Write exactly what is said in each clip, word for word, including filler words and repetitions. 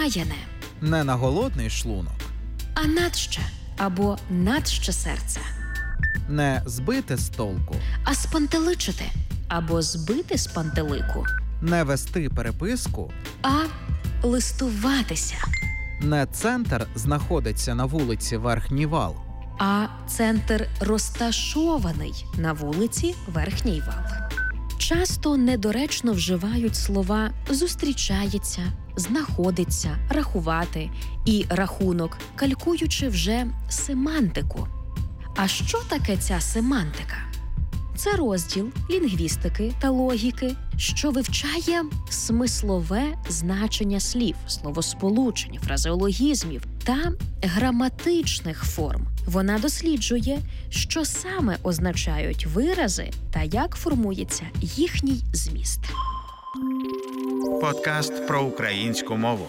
напаяне, не на голодний шлунок, а надще або надще серце, не збити з толку, а спантеличити або збити з пантелику, не вести переписку, а листуватися, не центр знаходиться на вулиці Верхній Вал, а центр розташований на вулиці Верхній Вал. Часто недоречно вживають слова «зустрічається», «знаходиться», «рахувати» і «рахунок», калькуючи вже семантику. А що таке ця семантика? Це розділ лінгвістики та логіки, що вивчає смислове значення слів, словосполучень, фразеологізмів та граматичних форм. Вона досліджує, що саме означають вирази та як формується їхній зміст. Подкаст про українську мову.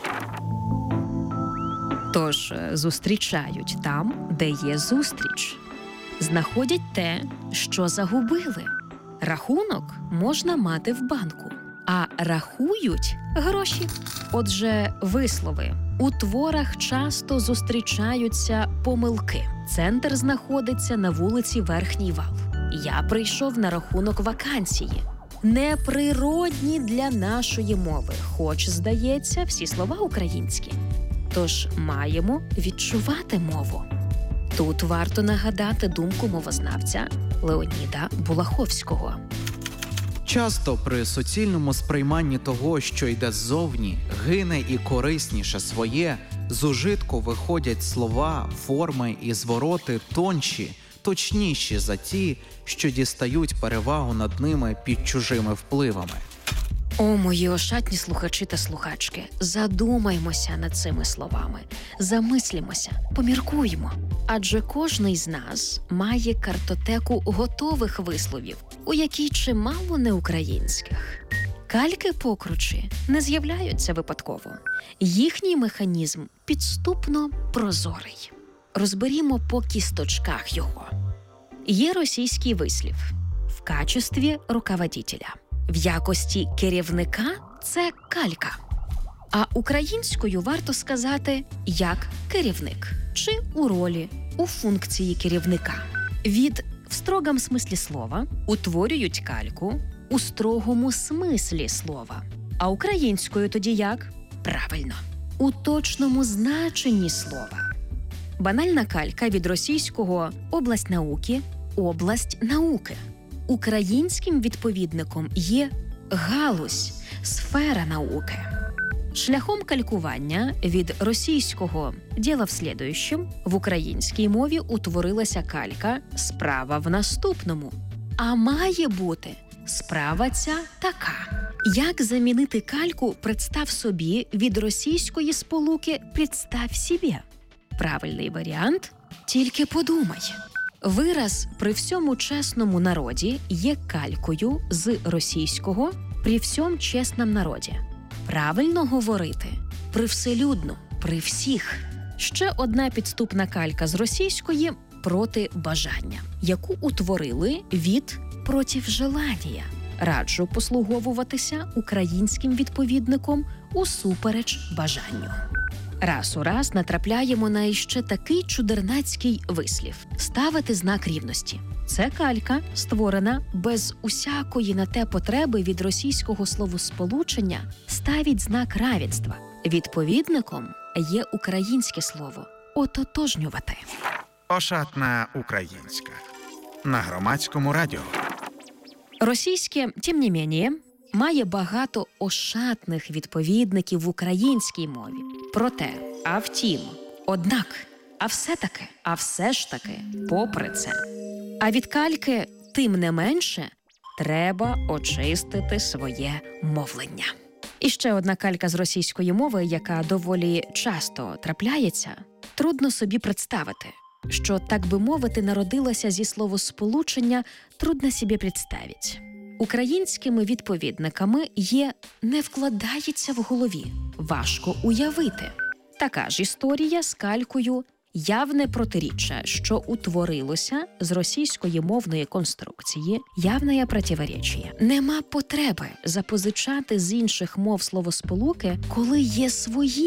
Тож зустрічають там, де є зустріч. Знаходять те, що загубили. Рахунок можна мати в банку, а рахують гроші. Отже, вислови. У творах часто зустрічаються помилки. Центр знаходиться на вулиці Верхній Вал. Я прийшов на рахунок вакансії. Неприродні для нашої мови, хоч, здається, всі слова українські. Тож маємо відчувати мову. Тут варто нагадати думку мовознавця Леоніда Булаховського. Часто при суцільному сприйманні того, що йде ззовні, гине і корисніше своє, з ужитку виходять слова, форми і звороти тонші, точніші за ті, що дістають перевагу над ними під чужими впливами. О, мої ошатні слухачі та слухачки, задумаймося над цими словами, замислімося, поміркуймо. Адже кожний з нас має картотеку готових висловів, у якій чимало неукраїнських. Кальки-покручі не з'являються випадково. Їхній механізм підступно прозорий. Розберімо по кісточках його. Є російський вислів «в качестві руководителя». В якості керівника – це калька. А українською варто сказати «як керівник» чи «у ролі», «у функції керівника». Від «в строгому смислі слова» утворюють кальку «у строгому смислі слова». А українською тоді як? Правильно, у точному значенні слова. Банальна калька від російського «область науки» – «область науки». Українським відповідником є галузь, сфера науки. Шляхом калькування від російського «діло в слідуючому» в українській мові утворилася калька «справа в наступному». А має бути справа ця така. Як замінити кальку «представ собі» від російської сполуки «представ собі»? Правильний варіант – тільки подумай. Вираз «при всьому чесному народі» є калькою з російського «при всьому чесному народі». Правильно говорити «при вселюдну», «при всіх». Ще одна підступна калька з російської «проти бажання», яку утворили від «против желання». Раджу послуговуватися українським відповідником «усупереч бажанню». Раз у раз натрапляємо на іще такий чудернацький вислів – ставити знак рівності. Це калька, створена без усякої на те потреби від російського словосполучення «ставить знак равенства». Відповідником є українське слово «ототожнювати». Ошатна українська. На Громадському радіо. Російське, тим не менше, має багато ошатних відповідників в українській мові. Проте, а втім, однак, а все-таки, а все ж таки, попри це. А від кальки, тим не менше, треба очистити своє мовлення. І ще одна калька з російської мови, яка доволі часто трапляється, трудно собі представити, що, так би мовити, народилася зі словосполучення «трудно собі представить». Українськими відповідниками є «не вкладається в голові», «важко уявити». Така ж історія з калькою «явне протиріччя», що утворилося з російської мовної конструкції «явне противоречие». Нема потреби запозичати з інших мов словосполуки, коли є свої